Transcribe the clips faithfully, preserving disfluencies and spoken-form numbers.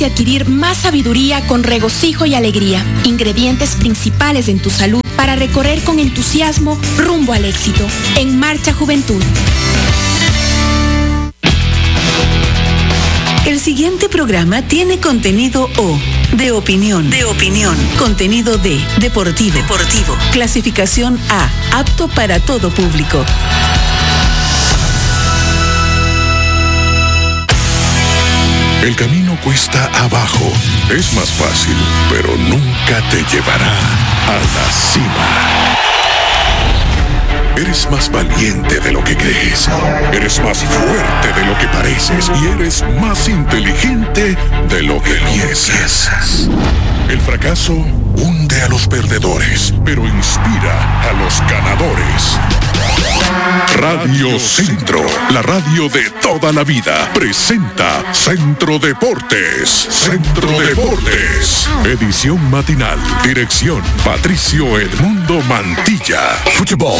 y adquirir más sabiduría con regocijo y alegría, ingredientes principales en tu salud para recorrer con entusiasmo rumbo al éxito. En Marcha Juventud. El siguiente programa tiene contenido O, de opinión, de opinión, contenido D, deportivo, deportivo, clasificación A, apto para todo público. El camino cuesta abajo, es más fácil, pero nunca te llevará a la cima. Eres más valiente de lo que crees, eres más fuerte de lo que pareces y eres más inteligente de lo que piensas. El fracaso hunde a los perdedores, pero inspira a los ganadores. Radio Centro, la radio de toda la vida, presenta Centro Deportes. Centro Deportes, edición matinal. Dirección Patricio Edmundo Mantilla. Fútbol.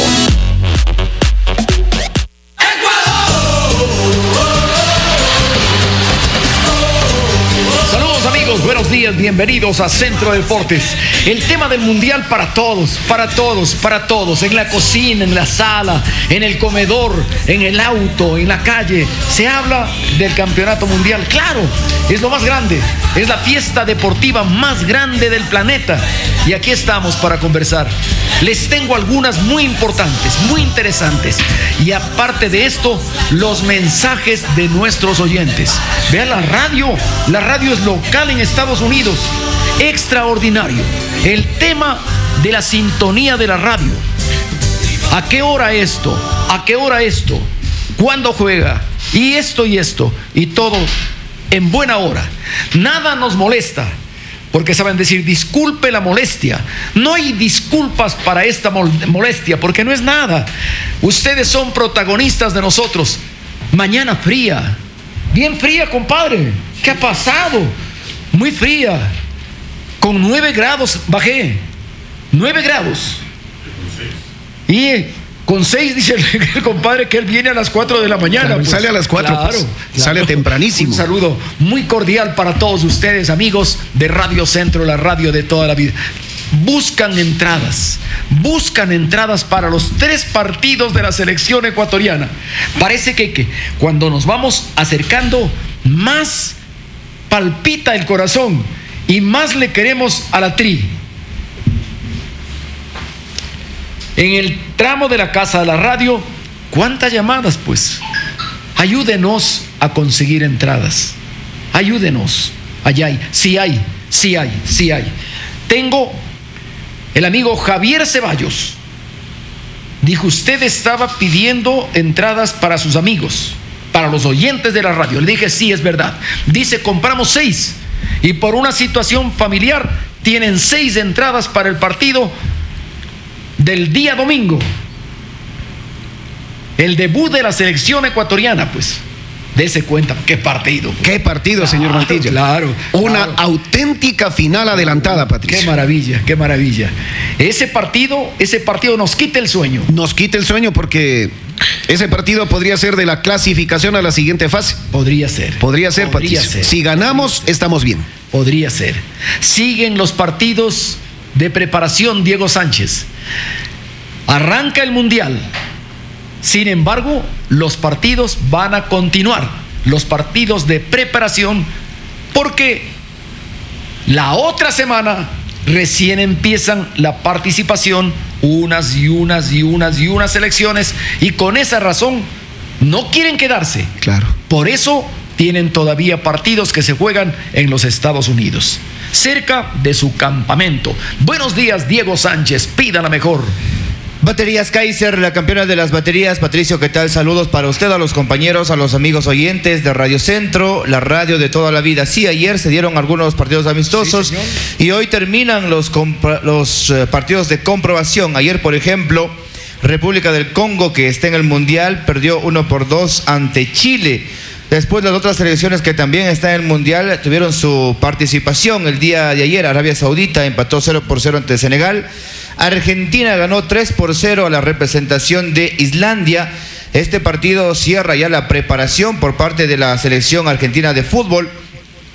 Saludos amigos, buenos días, bienvenidos a Centro Deportes. El tema del mundial para todos, para todos, para todos. En la cocina, en la sala, en el comedor, en el auto, en la calle. Se habla del campeonato mundial. Claro, es lo más grande. Es la fiesta deportiva más grande del planeta. Y aquí estamos para conversar. Les tengo algunas muy importantes, muy interesantes. Y aparte de esto, los mensajes de nuestros oyentes. Vean la radio. La radio es local en Estados Unidos. Extraordinario. El tema de la sintonía de la radio. ¿A qué hora esto? ¿A qué hora esto? ¿Cuándo juega? Y esto y esto. Y todo en buena hora. Nada nos molesta. Porque saben decir, disculpe la molestia. No hay disculpas para esta molestia, porque no es nada. Ustedes son protagonistas de nosotros. Mañana fría. Bien fría, compadre. ¿Qué ha pasado? Muy fría. Con nueve grados bajé. Nueve grados. Y con seis dice el compadre que él viene a las cuatro de la mañana. Claro, pues. Sale a las cuatro. Claro, pues, claro. Sale tempranísimo. Un saludo muy cordial para todos ustedes, amigos de Radio Centro, la radio de toda la vida. Buscan entradas, buscan entradas para los tres partidos de la selección ecuatoriana. Parece que, que cuando nos vamos acercando, más palpita el corazón y más le queremos a la tri. En el tramo de la casa de la radio, ¿cuántas llamadas pues? Ayúdenos a conseguir entradas. Ayúdenos. Allá hay, sí hay, sí hay, sí hay. Tengo el amigo Javier Ceballos. Dijo, usted estaba pidiendo entradas para sus amigos, para los oyentes de la radio. Le dije, sí, es verdad. Dice, compramos seis. Y por una situación familiar, tienen seis entradas para el partido del día domingo, el debut de la selección ecuatoriana, pues, dése cuenta, qué partido. Qué partido, claro, señor Mantilla. Claro. Una claro. auténtica final adelantada, Patricio. Qué maravilla, qué maravilla. Ese partido, ese partido nos quita el sueño. Nos quita el sueño porque ese partido podría ser de la clasificación a la siguiente fase. Podría ser. Podría ser, Podría Patricio. ser. Si ganamos, estamos bien. Podría ser. Siguen los partidos de preparación, Diego Sánchez. Arranca el mundial. Sin embargo, los partidos van a continuar. Los partidos de preparación, porque la otra semana recién empiezan la participación, unas y unas y unas y unas elecciones, y con esa razón no quieren quedarse. Claro. Por eso tienen todavía partidos que se juegan en los Estados Unidos, cerca de su campamento. Buenos días, Diego Sánchez, pida la mejor. Baterías Kaiser, la campeona de las baterías. Patricio, ¿qué tal? Saludos para usted, a los compañeros, a los amigos oyentes de Radio Centro, la radio de toda la vida. Sí, ayer se dieron algunos partidos amistosos, sí, y hoy terminan los, los uh, partidos de comprobación. Ayer, por ejemplo, República del Congo, que está en el Mundial, perdió uno por dos ante Chile. Después las otras selecciones que también están en el Mundial tuvieron su participación. El día de ayer Arabia Saudita empató cero por cero ante Senegal. Argentina ganó tres por cero a la representación de Islandia. Este partido cierra ya la preparación por parte de la selección argentina de fútbol.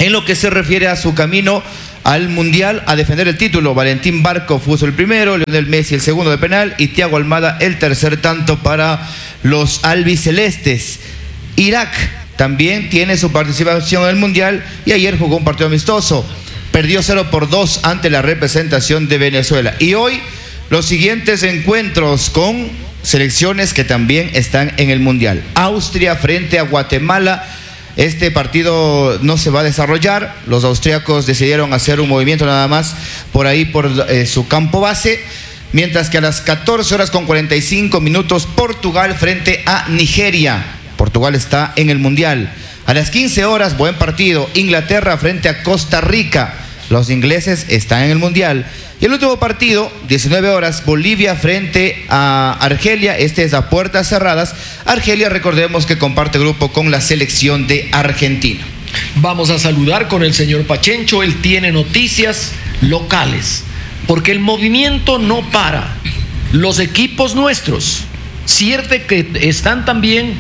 En lo que se refiere a su camino al Mundial, a defender el título, Valentín Barco puso el primero, Lionel Messi el segundo de penal y Thiago Almada el tercer tanto para los albicelestes. Irak también tiene su participación en el Mundial y ayer jugó un partido amistoso. Perdió cero por dos ante la representación de Venezuela. Y hoy los siguientes encuentros con selecciones que también están en el Mundial. Austria frente a Guatemala. Este partido no se va a desarrollar. Los austríacos decidieron hacer un movimiento nada más por ahí, por eh, su campo base. Mientras que a las catorce horas con cuarenta y cinco minutos, Portugal frente a Nigeria. Portugal está en el Mundial. A las quince horas, buen partido, Inglaterra frente a Costa Rica. Los ingleses están en el Mundial. Y el último partido, diecinueve horas, Bolivia frente a Argelia. Este es a puertas cerradas. Argelia, recordemos que comparte grupo con la selección de Argentina. Vamos a saludar con el señor Pachencho. Él tiene noticias locales, porque el movimiento no para. Los equipos nuestros, cierto que están también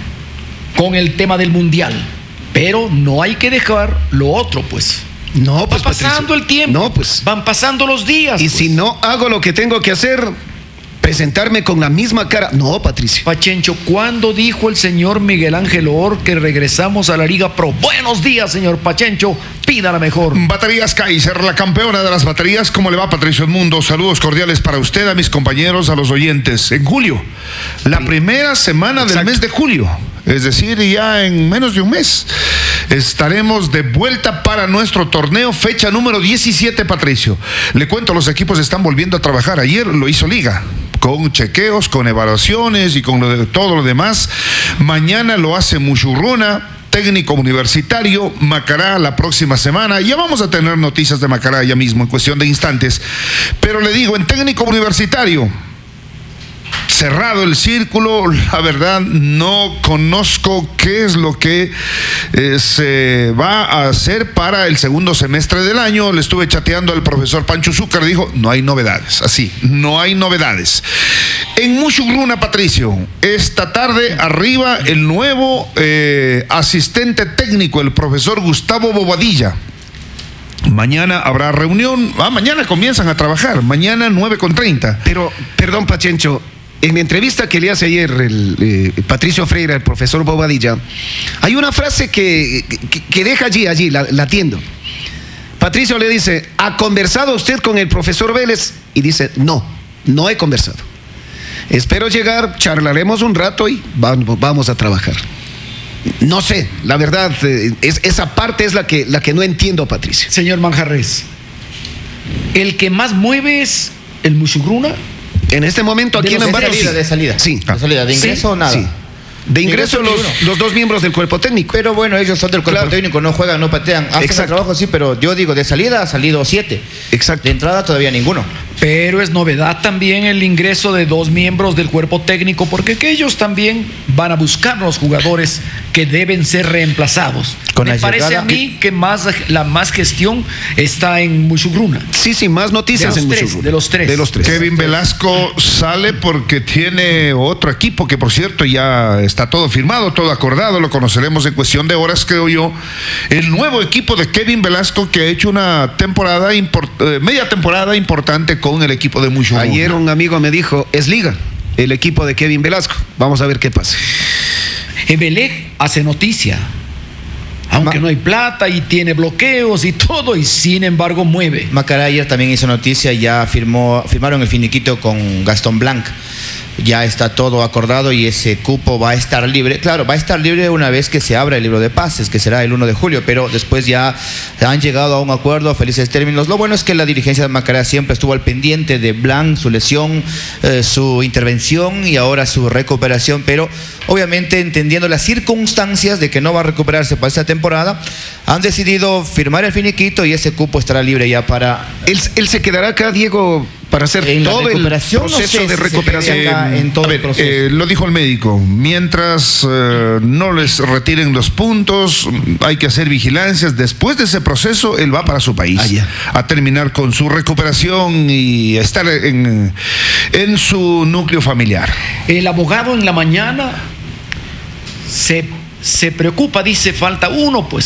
con el tema del Mundial, pero no hay que dejar lo otro, pues. No, pues va pasando Patricio, el tiempo. No, pues. Van pasando los días. Y pues. si no hago lo que tengo que hacer, presentarme con la misma cara. No, Patricio. Pachencho, ¿cuándo dijo el señor Miguel Ángel Or que regresamos a la Liga Pro? Buenos días, señor Pachencho. Pida la mejor. Baterías Kaiser, la campeona de las baterías. ¿Cómo le va, Patricio Edmundo? Saludos cordiales para usted, a mis compañeros, a los oyentes. En julio, la primera semana del Exacto. mes de julio, es decir, ya en menos de un mes, estaremos de vuelta para nuestro torneo, fecha número diecisiete, Patricio. Le cuento, los equipos están volviendo a trabajar. Ayer lo hizo Liga, con chequeos, con evaluaciones y con lo de, todo lo demás. Mañana lo hace Muchurruna, técnico universitario. Macará la próxima semana. Ya vamos a tener noticias de Macará ya mismo, en cuestión de instantes. Pero le digo, en técnico universitario, cerrado el círculo, la verdad no conozco qué es lo que eh, se va a hacer para el segundo semestre del año. Le estuve chateando al profesor Pancho Zúcar, dijo, no hay novedades, así, no hay novedades. En Muchurruna, Patricio, esta tarde arriba el nuevo eh, asistente técnico, el profesor Gustavo Bobadilla. Mañana habrá reunión, ah, mañana comienzan a trabajar, mañana nueve con treinta. Pero, perdón, Pachencho, en la entrevista que le hace ayer el, eh, Patricio Freire, el profesor Bobadilla, hay una frase que, que, que deja allí, allí, la, la atiendo. Patricio le dice, ¿ha conversado usted con el profesor Vélez? Y dice, no, no he conversado. Espero llegar, charlaremos un rato y vamos, vamos a trabajar. No sé, la verdad, eh, es, esa parte es la que, la que no entiendo, Patricio. Señor Manjarres, el que más mueve es el Muchurruna. En este momento aquí De en los- Ambato, de salida, sí. de salida. Sí. De salida, de ingreso Sí, nada. sí. De ingreso, Ingreso los, ninguno. los dos miembros del cuerpo técnico. Pero bueno, ellos son del cuerpo Claro. técnico, no juegan, no patean. Hacen Exacto. el trabajo, sí, pero yo digo, de salida ha salido siete. Exacto. De entrada todavía ninguno. Pero es novedad también el ingreso de dos miembros del cuerpo técnico, porque que ellos también van a buscar los jugadores que deben ser reemplazados. Con Me la parece llegada- a mí que más, la más gestión está en Muchurruna. Sí, sí, más noticias De los en tres, Muchurruna. de los tres. De los tres. Kevin Velasco sale porque tiene otro equipo que, por cierto, ya está todo firmado, todo acordado, lo conoceremos en cuestión de horas, creo yo. El nuevo equipo de Kevin Velasco, que ha hecho una temporada, import- eh, media temporada importante con el equipo de Muchurruna. Ayer un amigo me dijo, es Liga, el equipo de Kevin Velasco. Vamos a ver qué pasa. Emelec hace noticia, aunque Ma- no hay plata y tiene bloqueos y todo, y sin embargo mueve. Macará ayer también hizo noticia, ya firmó, firmaron el finiquito con Gastón Blanc. Ya está todo acordado y ese cupo va a estar libre. Claro, va a estar libre una vez que se abra el libro de pases, que será el uno de julio, pero después ya han llegado a un acuerdo, a felices términos. Lo bueno es que la dirigencia de Macará siempre estuvo al pendiente de Blanc, su lesión, eh, su intervención y ahora su recuperación, pero obviamente entendiendo las circunstancias de que no va a recuperarse para esta temporada, han decidido firmar el finiquito y ese cupo estará libre ya para... Él, él se quedará acá, Diego, para hacer En la todo el recuperación, no proceso sé si de se recuperación. quede acá en todo A ver, el proceso. eh, lo dijo el médico, mientras eh, no les retiren los puntos, hay que hacer vigilancias. Después de ese proceso, él va para su país Ah, ya. a terminar con su recuperación y estar en, en su núcleo familiar. El abogado en la mañana se, se preocupa, dice, falta uno, pues.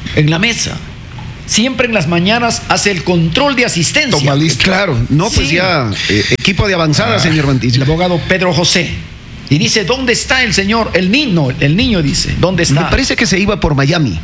en la mesa. Siempre en las mañanas hace el control de asistencia. Toma lista. Claro, no, pues Sí. ya, eh, equipo de avanzada, Ah, señor Mantilla. El abogado Pedro José. Y dice, ¿dónde está el señor? El niño, el niño dice, ¿dónde está? Me parece que se iba por Miami.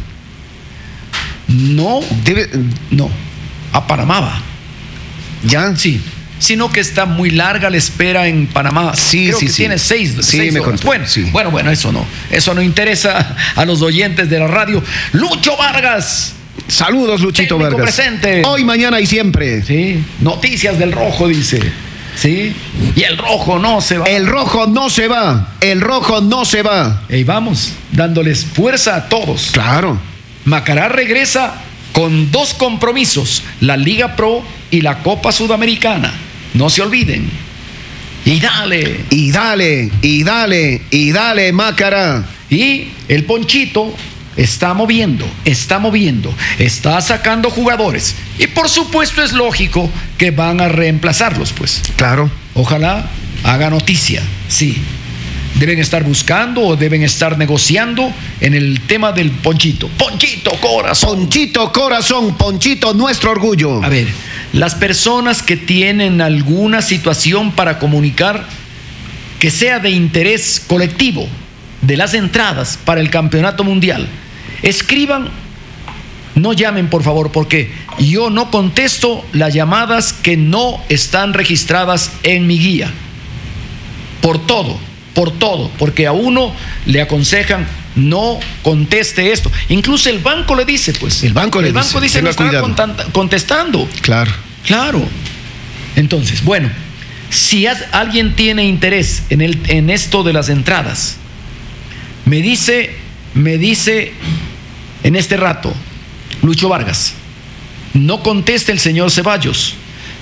No, Debe, no, a Panamá va. ya, Sí, sino que está muy larga la espera en Panamá. Sí, Creo sí, que sí. tiene seis, Sí, seis me horas. contó, Bueno, sí. bueno, bueno, eso no. Eso no interesa a los oyentes de la radio. Lucho Vargas. Saludos, Luchito Técnico Vargas. presente. Hoy, mañana y siempre. Sí, noticias del rojo, dice. Sí, y el rojo no se va. El rojo no se va. El rojo no se va. Y vamos, dándoles fuerza a todos. Claro. Macará regresa con dos compromisos, la Liga Pro y la Copa Sudamericana. No se olviden. Y dale. Y dale, y dale, y dale, Macará. Y el Ponchito está moviendo, está moviendo, está sacando jugadores. Y por supuesto es lógico que van a reemplazarlos, pues. Claro. Ojalá haga noticia, sí. Deben estar buscando o deben estar negociando en el tema del Ponchito. Ponchito, corazón. Ponchito corazón, Ponchito nuestro orgullo. A ver, las personas que tienen alguna situación para comunicar que sea de interés colectivo de las entradas para el campeonato mundial, escriban, no llamen por favor, porque yo no contesto las llamadas que no están registradas en mi guía. Por todo, por todo, porque a uno le aconsejan no conteste esto. Incluso el banco le dice, pues. El banco le el banco dice, dice, no tenga está cuidado. contan- contestando. Claro. Claro. Entonces, bueno, si has- alguien tiene interés en, el, en esto de las entradas, me dice, me dice en este rato, Lucho Vargas, no conteste el señor Ceballos.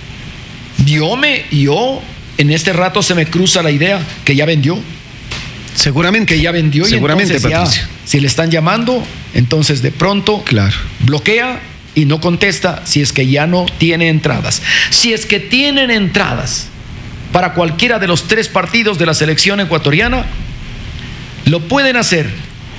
Yo me, yo en este rato se me cruza la idea que ya vendió, Seguramente. que ya vendió y Seguramente, entonces ya, Patricio. si le están llamando, entonces de pronto Claro. bloquea y no contesta si es que ya no tiene entradas. Si es que tienen entradas para cualquiera de los tres partidos de la selección ecuatoriana, lo pueden hacer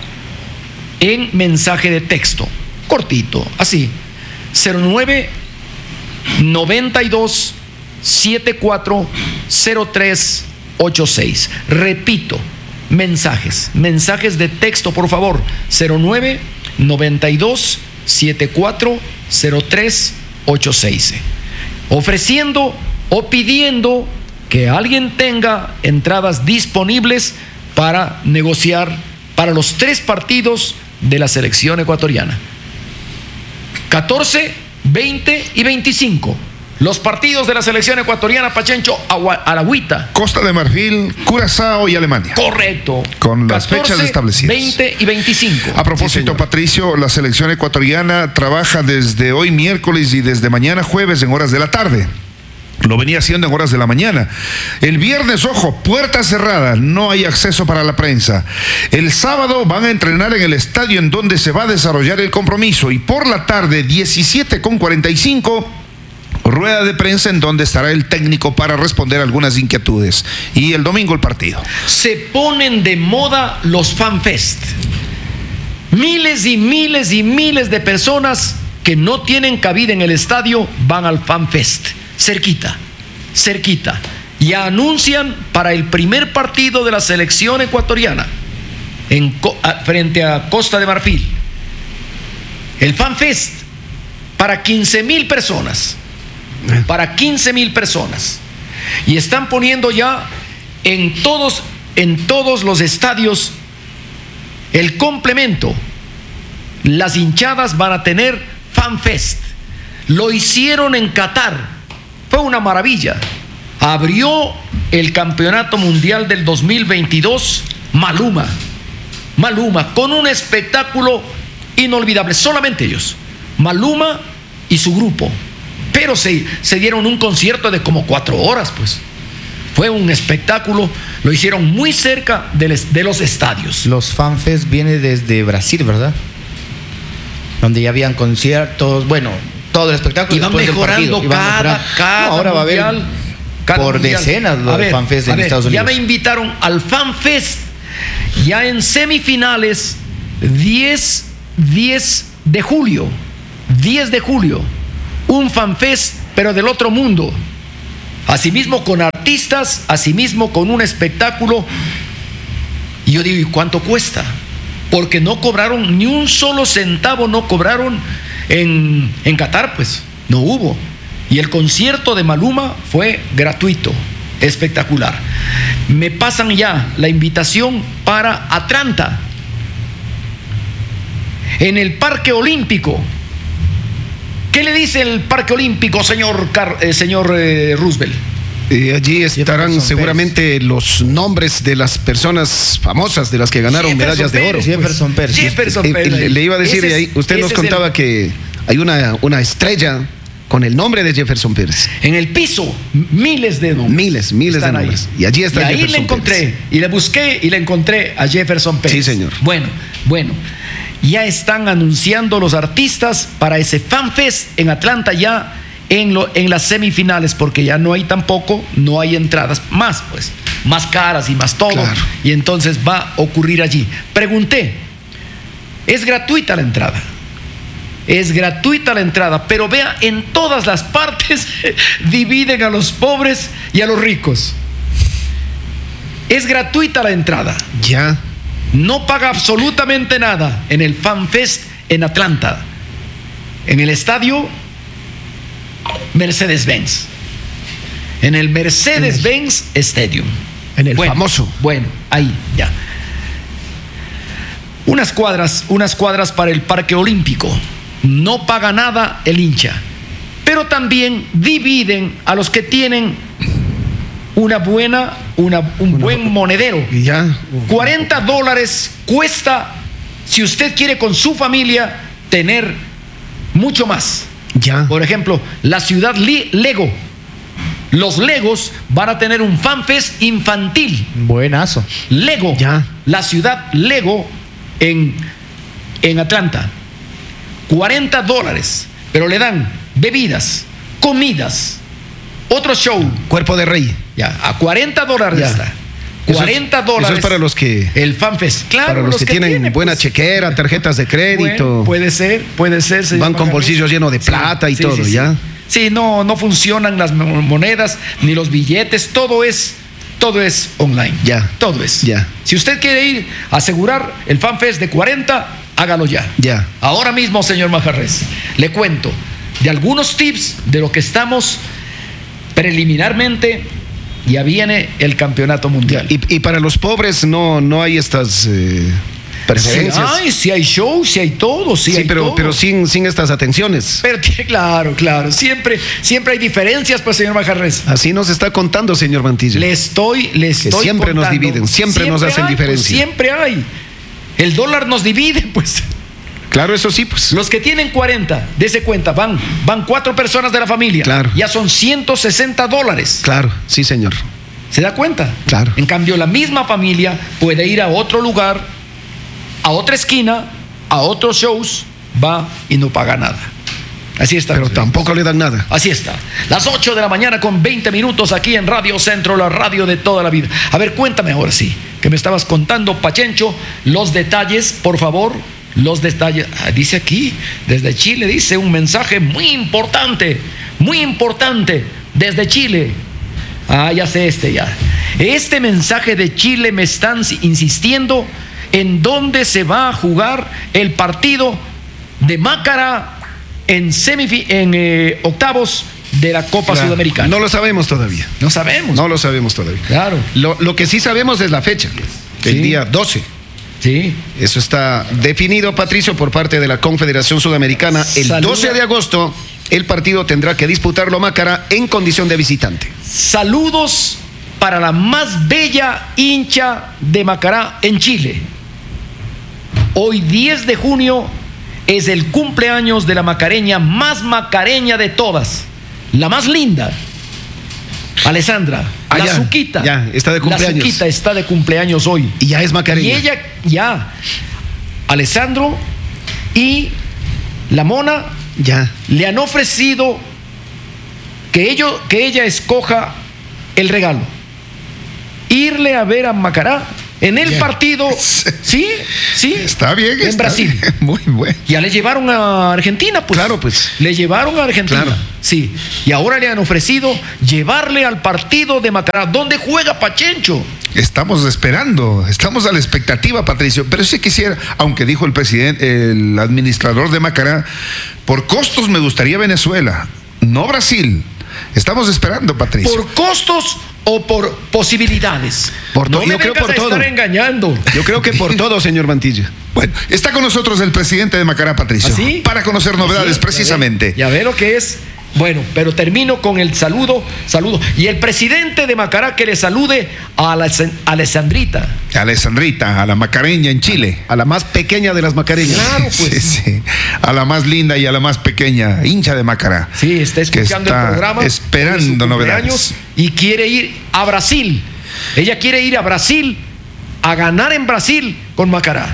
en mensaje de texto, cortito, así, cero nueve noventa y dos setenta y cuatro cero tres ochenta y seis. Repito, mensajes, mensajes de texto, por favor, cero nueve noventa y dos setenta y cuatro cero tres ochenta y seis, ofreciendo o pidiendo que alguien tenga entradas disponibles para negociar para los tres partidos de la selección ecuatoriana. catorce, veinte y veinticinco. Los partidos de la selección ecuatoriana, Pachencho, Agua- Aragüita. Costa de Marfil, Curazao y Alemania. Correcto. Con las fechas establecidas. veinte y veinticinco. A propósito, Patricio, la selección ecuatoriana trabaja desde hoy miércoles y desde mañana jueves en horas de la tarde. Lo venía haciendo en horas de la mañana. El viernes, ojo, puerta cerrada, no hay acceso para la prensa. El sábado van a entrenar en el estadio en donde se va a desarrollar el compromiso. Y por la tarde, diecisiete con cuarenta y cinco, rueda de prensa en donde estará el técnico para responder algunas inquietudes. Y el domingo el partido. Se ponen de moda los fanfest. Miles y miles y miles de personas que no tienen cabida en el estadio van al fanfest. Cerquita, cerquita. Y anuncian para el primer partido de la selección ecuatoriana en, frente a Costa de Marfil. El fanfest para quince mil personas. Para quince mil personas. Y están poniendo ya en todos, en todos los estadios el complemento. Las hinchadas van a tener fanfest. Lo hicieron en Qatar. Fue una maravilla. Abrió el campeonato mundial del dos mil veintidós Maluma. Maluma, con un espectáculo inolvidable. Solamente ellos. Maluma y su grupo. Pero se, se dieron un concierto de como cuatro horas, pues. Fue un espectáculo. Lo hicieron muy cerca de, les, de los estadios. Los FanFest viene desde Brasil, ¿verdad? Donde ya habían conciertos, bueno, todo el espectáculo. Y van después del mejorando partido, y van cada, mejorando. cada No, ahora va a haber mundial, cada por mundial. decenas los A ver, FanFest a en ver, Estados Unidos. Ya me invitaron al FanFest. Ya en semifinales, diez, diez de julio, diez de julio, un fanfest, pero del otro mundo. Asimismo con artistas, asimismo con un espectáculo. Y yo digo, ¿y cuánto cuesta? Porque no cobraron ni un solo centavo, no cobraron en, en Qatar, pues, no hubo. Y el concierto de Maluma fue gratuito, espectacular. Me pasan ya la invitación para Atlanta, en el Parque Olímpico. ¿Qué le dice el Parque Olímpico, señor, Car eh, señor eh, Roosevelt? Eh, allí estarán seguramente Pérez. Los nombres de las personas famosas, de las que ganaron Jefferson medallas Pérez, de oro. Jefferson Pérez. Jefferson Eh, Pérez. eh, le iba a decir, Ese ahí, es- usted nos ese es contaba el- que hay una, una estrella con el nombre de Jefferson Pérez. En el piso, miles de nombres. Miles, miles Están de ahí. nombres. Y allí está Y ahí Jefferson le encontré, Pérez. y le busqué y le encontré a Jefferson Pérez. Sí, señor. Bueno, bueno. Ya están anunciando los artistas para ese FanFest en Atlanta ya en, lo, en las semifinales, porque ya no hay tampoco, no hay entradas más, pues, más caras y más todo. Claro. Y entonces va a ocurrir allí. Pregunté, ¿es gratuita la entrada? Es gratuita la entrada, pero vea, en todas las partes dividen a los pobres y a los ricos. Es gratuita la entrada. Ya. No paga absolutamente nada en el FanFest en Atlanta, en el estadio Mercedes-Benz, en el Mercedes-Benz Stadium, En el Bueno, famoso. Bueno, ahí ya. Unas cuadras, unas cuadras para el Parque Olímpico. No paga nada el hincha, pero también dividen a los que tienen una buena, una, un buen monedero. Y ya. cuarenta dólares cuesta si usted quiere con su familia tener mucho más. Ya. Por ejemplo, la ciudad Li- Lego. Los Legos van a tener un FanFest infantil. Buenazo. Lego. Ya. La ciudad Lego en, en Atlanta. cuarenta dólares. Pero le dan bebidas, comidas, otro show. Cuerpo de rey. Ya, a cuarenta dólares Ya. está. Eso es- cuarenta dólares. Eso es para los que, El FanFest. Claro, para los que, tienen buena pues. chequera, tarjetas de crédito. Bueno, puede ser, puede ser. señor Van con Macarrón. bolsillos llenos de plata y todo, sí. ¿ya? Sí, no, no funcionan las mo- monedas ni los billetes, todo es, todo es online. Ya. Todo es. Ya. Si usted quiere ir a asegurar el FanFest de cuarenta, hágalo ya. Ya. Ahora mismo, señor Majarres, le cuento de algunos tips de lo que estamos preliminarmente. Ya viene el campeonato mundial. Y, y para los pobres no, no hay estas eh, preferencias. Sí hay, sí hay show, sí hay todo, sí, Sí, hay pero, todo. pero sin, sin estas atenciones. Pero tiene- claro, claro. Siempre, siempre hay diferencias, pues, señor Majarres. Así nos está contando, señor Mantilla. Le estoy, le estoy siempre nos contando. dividen, siempre nos hacen hay, pues, diferencia. siempre hay. El dólar nos divide, pues. Claro, eso sí, pues. Los que tienen cuarenta, dese cuenta, van, van cuatro personas de la familia. Claro. Ya son ciento sesenta dólares. Claro, sí, señor. ¿Se da cuenta? Claro. En cambio, la misma familia puede ir a otro lugar, a otra esquina, a otros shows, va y no paga nada. Así está. Pero tampoco le dan nada. Así está. Las ocho de la mañana con veinte minutos aquí en Radio Centro, la radio de toda la vida. A ver, cuéntame ahora sí, que me estabas contando, Pachencho, los detalles, por favor, los detalles. Ah, dice aquí, desde Chile, dice un mensaje muy importante, muy importante, desde Chile. Ah, ya sé este ya. Este mensaje de Chile me están insistiendo en dónde se va a jugar el partido de Mácara en, semifi- en eh, octavos de la Copa Claro. Sudamericana. No lo sabemos todavía. No sabemos. No lo sabemos todavía. Claro. Lo, lo que sí sabemos es la fecha. El Sí. día doce. Sí. Eso está definido, Patricio, por parte de la Confederación Sudamericana. El Saluda. doce de agosto, el partido tendrá que disputarlo Mácara en condición de visitante. Saludos para la más bella hincha de Macará en Chile. Hoy diez de junio es el cumpleaños de la macareña más macareña de todas, la más linda, Alessandra, Ah, la ya, Zuquita. ya, está de cumpleaños. La Zuquita está de cumpleaños hoy. Y ya es macareña. Y ella, ya, Alessandro y la Mona Ya. le han ofrecido que, ello, que ella escoja el regalo. Irle a ver a Macará en el Bien. partido, sí, sí, Está bien, en está Brasil. bien. Muy bueno. Ya le llevaron a Argentina, pues. Claro, pues. Le llevaron a Argentina. Claro. Sí. Y ahora le han ofrecido llevarle al partido de Macará. ¿Dónde juega Pachencho? Estamos esperando, estamos a la expectativa, Patricio. Pero sí quisiera, aunque dijo el presidente, el administrador de Macará, por costos me gustaría Venezuela, no Brasil. Estamos esperando, Patricio. ¿Por costos o por posibilidades? Por to- no yo me creo vengas por a todo. estar engañando. Yo creo que por todo, señor Mantilla. Bueno, está con nosotros el presidente de Macará, Patricio, ¿Así? para conocer novedades, Sí, precisamente. Ya ve, ya ve lo que es. Bueno, pero termino con el saludo, saludo. Y el presidente de Macará que le salude a la a Alessandrita. A Alessandrita, a la macareña en Chile. A la más pequeña de las macareñas. Claro, pues. Sí, sí. A la más linda y a la más pequeña, hincha de Macará. Sí, está escuchando que está el programa. esperando hoy es su novedades. cumpleaños y quiere ir a Brasil. Ella quiere ir a Brasil a ganar en Brasil con Macará.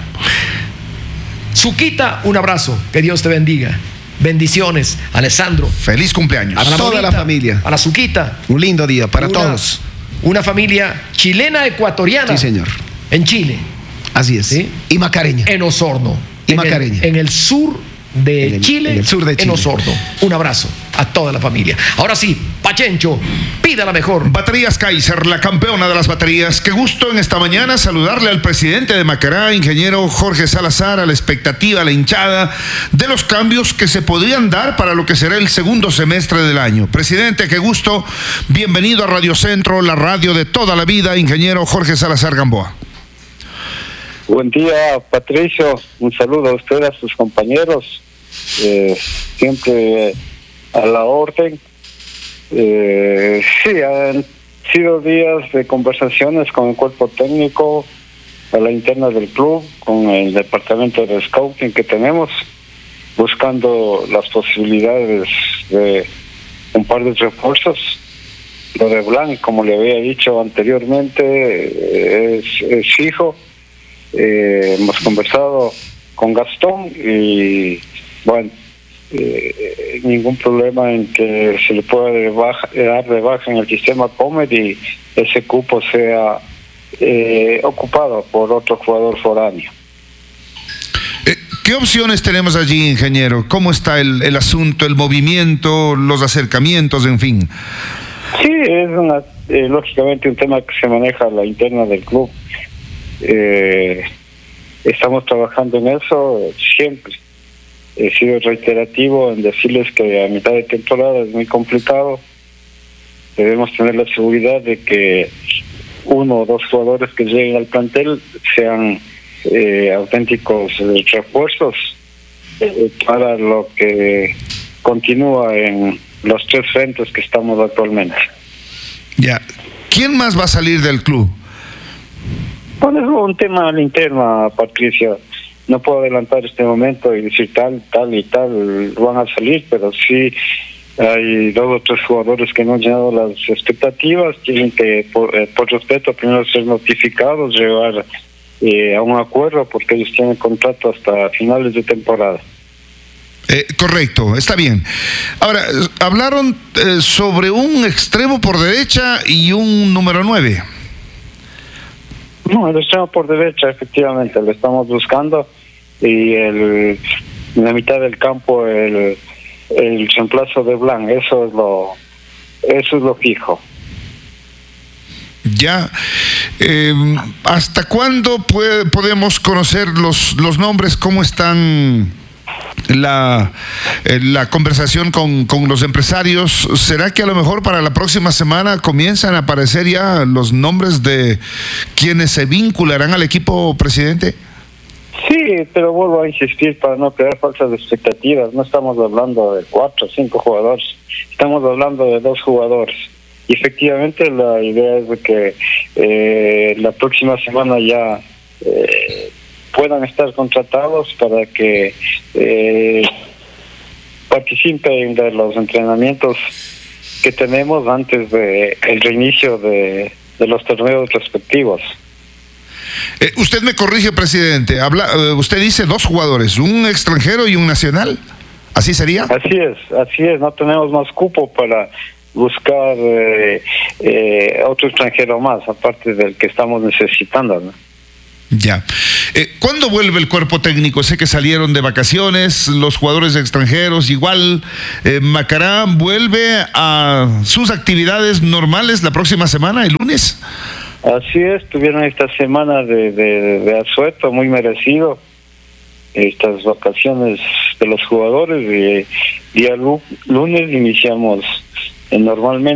Suquita, un abrazo. Que Dios te bendiga. Bendiciones, Alessandro. Feliz cumpleaños. A la toda la Morita, familia. A la Suquita. Un lindo día para Una- todos. Una familia chilena ecuatoriana. Sí, señor. En Chile, Así es. Sí. Y macareña. en Osorno. Y en el- Macareña. en el sur de En el- Chile. en el sur de En Chile. Osorno. Un abrazo a toda la familia. Ahora sí, Pachencho, pida la mejor. Baterías Kaiser, la campeona de las baterías. Qué gusto en esta mañana saludarle al presidente de Macará, ingeniero Jorge Salazar, a la expectativa, a la hinchada de los cambios que se podrían dar para lo que será el segundo semestre del año. Presidente, qué gusto. Bienvenido a Radio Centro, la radio de toda la vida, ingeniero Jorge Salazar Gamboa. Buen día, Patricio. Un saludo a usted, a sus compañeros. Eh, siempre a la orden. Eh, sí, han sido días de conversaciones con el cuerpo técnico, a la interna del club, con el departamento de scouting que tenemos, buscando las posibilidades de un par de refuerzos. Lo de Blanc, como le había dicho anteriormente, eh, es, es fijo. Eh, hemos conversado con Gastón y bueno, eh, ningún problema en que se le pueda de baja, dar de baja en el sistema Comet y ese cupo sea eh, ocupado por otro jugador foráneo. Eh, ¿Qué opciones tenemos allí, ingeniero? ¿Cómo está el, el asunto, el movimiento, los acercamientos, en fin? Sí, es una, eh, lógicamente un tema que se maneja a la interna del club. Eh, estamos trabajando en eso siempre. He sido reiterativo en decirles que a mitad de temporada es muy complicado. Debemos tener la seguridad de que uno o dos jugadores que lleguen al plantel sean eh, auténticos eh, refuerzos eh, para lo que continúa en los tres frentes que estamos actualmente. Ya. ¿Quién más va a salir del club? Bueno, es un tema al interno, Patricia. No puedo adelantar este momento y decir tal, tal y tal van a salir, pero sí hay dos o tres jugadores que no han llenado las expectativas. Tienen que, por, eh, por respeto, primero ser notificados, llegar eh, a un acuerdo, porque ellos tienen contrato hasta finales de temporada. Eh, correcto, está bien. Ahora, hablaron eh, sobre un extremo por derecha y un número nueve. No, el extremo por derecha, efectivamente, lo estamos buscando. Y el, en la mitad del campo, el, el reemplazo de Blanc, eso es lo, eso es lo fijo. Ya. Eh, ¿Hasta cuándo puede, podemos conocer los, los nombres? ¿Cómo están la, eh, la conversación con, con los empresarios? ¿Será que a lo mejor para la próxima semana comienzan a aparecer ya los nombres de quienes se vincularán al equipo, presidente? Sí, pero vuelvo a insistir para no crear falsas expectativas. No estamos hablando de cuatro o cinco jugadores, estamos hablando de dos jugadores. Y efectivamente la idea es de que eh, la próxima semana ya eh, puedan estar contratados para que eh, participen de los entrenamientos que tenemos antes de el reinicio de, de los torneos respectivos. Eh, usted me corrige, presidente. Habla, eh, usted dice dos jugadores, un extranjero y un nacional. ¿Así sería? Así es, así es. No tenemos más cupo para buscar eh, eh, otro extranjero más, aparte del que estamos necesitando, ¿no? Ya. Eh, ¿Cuándo vuelve el cuerpo técnico? Sé que salieron de vacaciones, los jugadores extranjeros, igual. Eh, Macará vuelve a sus actividades normales la próxima semana, el lunes. Así es, tuvieron esta semana de, de, de asueto muy merecido, estas vacaciones de los jugadores, y día lunes iniciamos eh, normalmente